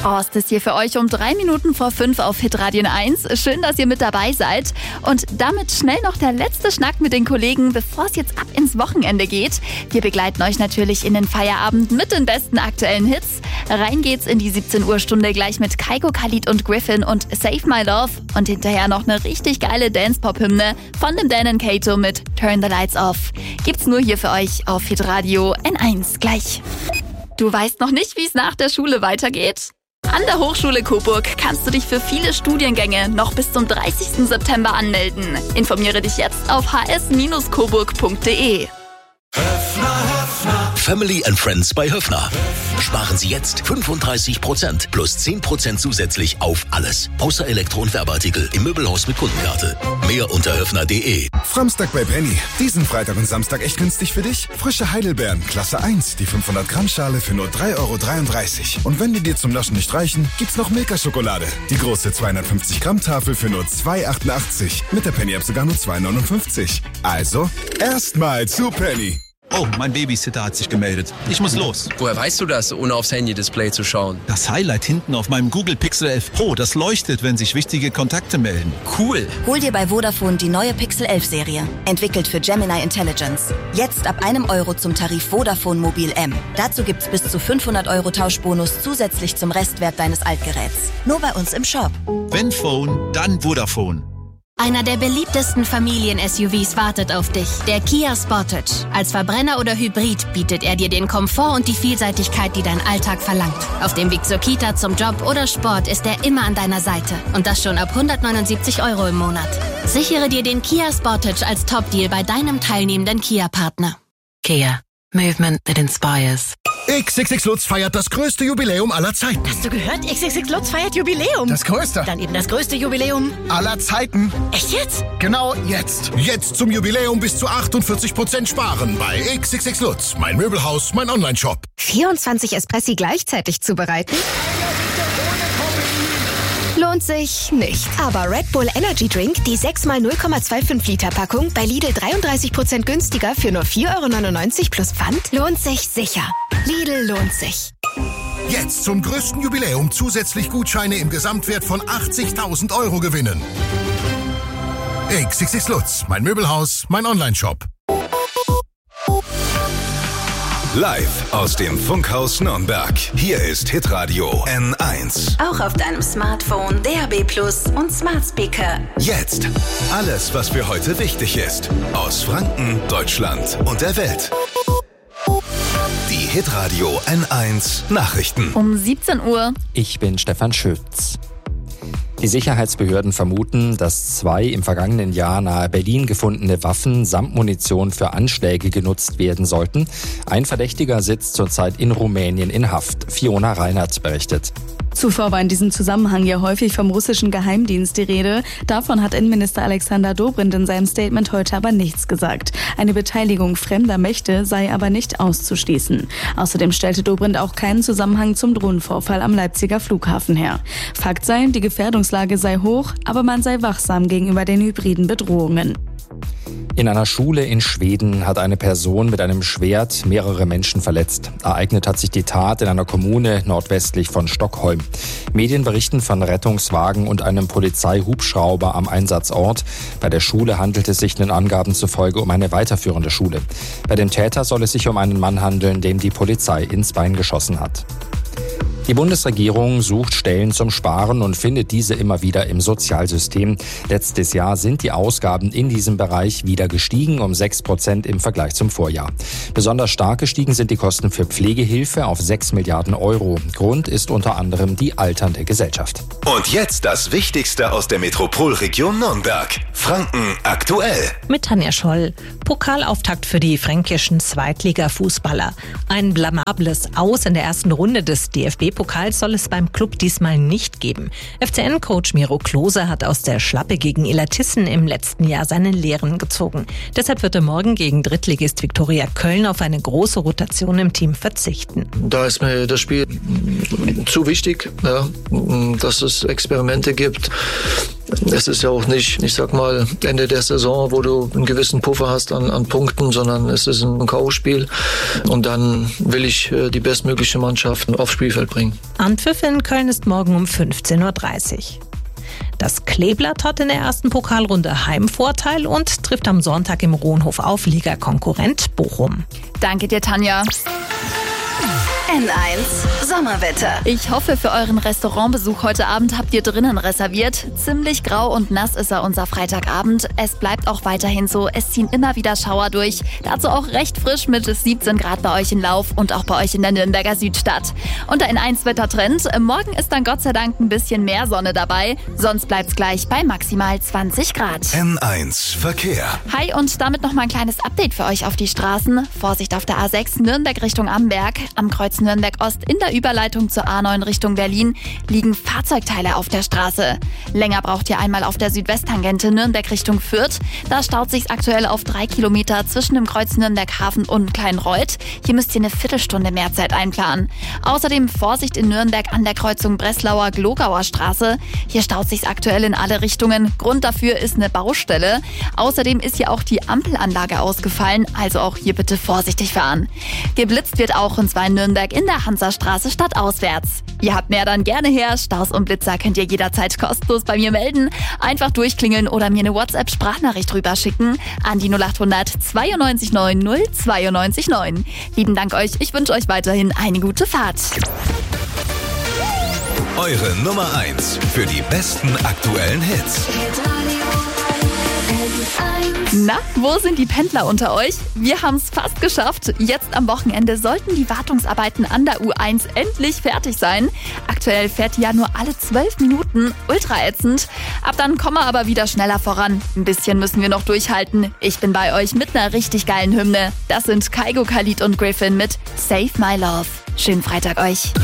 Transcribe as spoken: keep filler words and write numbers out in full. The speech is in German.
Horst ist hier für euch um drei Minuten vor fünf auf Hitradio eins. Schön, dass ihr mit dabei seid. Und damit schnell noch der letzte Schnack mit den Kollegen, bevor es jetzt ab ins Wochenende geht. Wir begleiten euch natürlich in den Feierabend mit den besten aktuellen Hits. Rein geht's in die siebzehn Uhr Stunde gleich mit Kaiko, Khalid und Griffin und Save My Love. Und hinterher noch eine richtig geile Dance-Pop-Hymne von dem Dan und Kato mit Turn the Lights Off. Gibt's nur hier für euch auf Hitradio eins gleich. Du weißt noch nicht, wie es nach der Schule weitergeht? An der Hochschule Coburg kannst du dich für viele Studiengänge noch bis zum dreißigsten September anmelden. Informiere dich jetzt auf h s Bindestrich coburg punkt d e. Family and Friends bei Höffner. Sparen Sie jetzt fünfunddreißig Prozent plus zehn Prozent zusätzlich auf alles. Außer Elektro- und Werbeartikel im Möbelhaus mit Kundenkarte. Mehr unter höffner punkt d e. Framstag bei Penny. Diesen Freitag und Samstag echt günstig für dich? Frische Heidelbeeren, Klasse eins, die fünfhundert Gramm Schale für nur drei Euro dreiunddreißig. Und wenn die dir zum Naschen nicht reichen, gibt's noch Milka-Schokolade. Die große zweihundertfünfzig Gramm Tafel für nur zwei Euro achtundachtzig. Mit der Penny-App sogar nur zwei Euro neunundfünfzig. Also, erstmal zu Penny. Oh, mein Babysitter hat sich gemeldet. Ich muss los. Woher weißt du das, ohne aufs Handy-Display zu schauen? Das Highlight hinten auf meinem Google Pixel elf Pro, das leuchtet, wenn sich wichtige Kontakte melden. Cool. Hol dir bei Vodafone die neue Pixel elf Serie. Entwickelt für Gemini Intelligence. Jetzt ab einem Euro zum Tarif Vodafone Mobil M. Dazu gibt's bis zu fünfhundert Euro Tauschbonus zusätzlich zum Restwert deines Altgeräts. Nur bei uns im Shop. Wenn Phone, dann Vodafone. Einer der beliebtesten Familien-S U Vs wartet auf dich, der Kia Sportage. Als Verbrenner oder Hybrid bietet er dir den Komfort und die Vielseitigkeit, die dein Alltag verlangt. Auf dem Weg zur Kita, zum Job oder Sport ist er immer an deiner Seite. Und das schon ab hundertneunundsiebzig Euro im Monat. Sichere dir den Kia Sportage als Top-Deal bei deinem teilnehmenden Kia-Partner. Kia. Movement that inspires. X X X Lutz feiert das größte Jubiläum aller Zeiten. Hast du gehört? X X X Lutz feiert Jubiläum. Das größte. Dann eben das größte Jubiläum aller Zeiten. Echt jetzt? Genau jetzt. Jetzt zum Jubiläum bis zu achtundvierzig Prozent sparen bei X X X Lutz. Mein Möbelhaus, mein Online-Shop. vierundzwanzig Espressi gleichzeitig zubereiten? Lohnt sich nicht. Aber Red Bull Energy Drink, die sechs mal null Komma fünfundzwanzig Liter Packung, bei Lidl dreiunddreißig Prozent günstiger für nur vier Euro neunundneunzig plus Pfand, lohnt sich sicher. Lidl lohnt sich. Jetzt zum größten Jubiläum zusätzlich Gutscheine im Gesamtwert von achtzigtausend Euro gewinnen. X X X Lutz, mein Möbelhaus, mein Online-Shop. Live aus dem Funkhaus Nürnberg. Hier ist Hitradio N eins. Auch auf deinem Smartphone, D A B Plus und Smart Speaker. Jetzt alles, was für heute wichtig ist. Aus Franken, Deutschland und der Welt. Die Hitradio N eins Nachrichten. Um siebzehn Uhr. Ich bin Stefan Schütz. Die Sicherheitsbehörden vermuten, dass zwei im vergangenen Jahr nahe Berlin gefundene Waffen samt Munition für Anschläge genutzt werden sollten. Ein Verdächtiger sitzt zurzeit in Rumänien in Haft. Fiona Reinhardt berichtet. Zuvor war in diesem Zusammenhang ja häufig vom russischen Geheimdienst die Rede. Davon hat Innenminister Alexander Dobrindt in seinem Statement heute aber nichts gesagt. Eine Beteiligung fremder Mächte sei aber nicht auszuschließen. Außerdem stellte Dobrindt auch keinen Zusammenhang zum Drohnenvorfall am Leipziger Flughafen her. Fakt sei, die Gefährdungslage sei hoch, aber man sei wachsam gegenüber den hybriden Bedrohungen. In einer Schule in Schweden hat eine Person mit einem Schwert mehrere Menschen verletzt. Ereignet hat sich die Tat in einer Kommune nordwestlich von Stockholm. Medien berichten von Rettungswagen und einem Polizeihubschrauber am Einsatzort. Bei der Schule handelt es sich den Angaben zufolge um eine weiterführende Schule. Bei dem Täter soll es sich um einen Mann handeln, dem die Polizei ins Bein geschossen hat. Die Bundesregierung sucht Stellen zum Sparen und findet diese immer wieder im Sozialsystem. Letztes Jahr sind die Ausgaben in diesem Bereich wieder gestiegen, um sechs Prozent im Vergleich zum Vorjahr. Besonders stark gestiegen sind die Kosten für Pflegehilfe auf sechs Milliarden Euro. Grund ist unter anderem die alternde Gesellschaft. Und jetzt das Wichtigste aus der Metropolregion Nürnberg. Franken aktuell. Mit Tanja Scholl. Pokalauftakt für die fränkischen Zweitliga-Fußballer. Ein blamables Aus in der ersten Runde des D F B-Pokals soll es beim Club diesmal nicht geben. F C N-Coach Miro Klose hat aus der Schlappe gegen Illertissen im letzten Jahr seine Lehren gezogen. Deshalb wird er morgen gegen Drittligist Viktoria Köln auf eine große Rotation im Team verzichten. Da ist mir das Spiel zu wichtig, ja, dass es Experimente gibt. Es ist ja auch nicht, ich sag mal, Ende der Saison, wo du einen gewissen Puffer hast an, an Punkten, sondern es ist ein K O-Spiel. Und dann will ich die bestmögliche Mannschaft aufs Spielfeld bringen. Anpfiff in Köln ist morgen um fünfzehn Uhr dreißig. Das Kleeblatt hat in der ersten Pokalrunde Heimvorteil und trifft am Sonntag im Rohnhof auf Ligakonkurrent Bochum. Danke dir, Tanja. N eins Sommerwetter. Ich hoffe, für euren Restaurantbesuch heute Abend habt ihr drinnen reserviert. Ziemlich grau und nass ist er unser Freitagabend. Es bleibt auch weiterhin so. Es ziehen immer wieder Schauer durch. Dazu auch recht frisch mit siebzehn Grad bei euch in Lauf und auch bei euch in der Nürnberger Südstadt. Und der N eins Wettertrend. Morgen ist dann Gott sei Dank ein bisschen mehr Sonne dabei. Sonst bleibt's gleich bei maximal zwanzig Grad. N eins Verkehr. Hi, und damit noch mal ein kleines Update für euch auf die Straßen. Vorsicht auf der A sechs Nürnberg Richtung Amberg. Am Kreuz Nürnberg-Ost in der Überleitung zur A neun Richtung Berlin liegen Fahrzeugteile auf der Straße. Länger braucht ihr einmal auf der Südwesttangente Nürnberg Richtung Fürth. Da staut sich's aktuell auf drei Kilometer zwischen dem Kreuz Nürnberg-Hafen und Kleinreuth. Hier müsst ihr eine Viertelstunde mehr Zeit einplanen. Außerdem Vorsicht in Nürnberg an der Kreuzung Breslauer Glogauer Straße. Hier staut sich's aktuell in alle Richtungen. Grund dafür ist eine Baustelle. Außerdem ist hier auch die Ampelanlage ausgefallen, also auch hier bitte vorsichtig fahren. Geblitzt wird auch, und zwar in Nürnberg in der Hansastraße stadtauswärts. Ihr habt mehr, dann gerne her. Staus und Blitzer könnt ihr jederzeit kostenlos bei mir melden. Einfach durchklingeln oder mir eine WhatsApp-Sprachnachricht rüberschicken an die null acht hundert zweiundneunzig neun null zweiundneunzig neun. Lieben Dank euch. Ich wünsche euch weiterhin eine gute Fahrt. Eure Nummer eins für die besten aktuellen Hits. Na, wo sind die Pendler unter euch? Wir haben es fast geschafft. Jetzt am Wochenende sollten die Wartungsarbeiten an der U eins endlich fertig sein. Aktuell fährt die ja nur alle zwölf Minuten. Ultra ätzend. Ab dann kommen wir aber wieder schneller voran. Ein bisschen müssen wir noch durchhalten. Ich bin bei euch mit einer richtig geilen Hymne. Das sind Kaigo, Khalid und Griffin mit Save My Love. Schönen Freitag euch.